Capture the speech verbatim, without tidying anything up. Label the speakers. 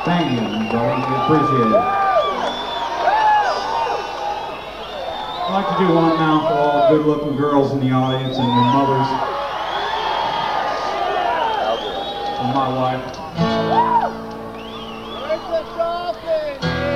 Speaker 1: Thank you, brother. We appreciate it. I'd like to do one now for all the good-looking girls in the audience and their mothers. For my wife.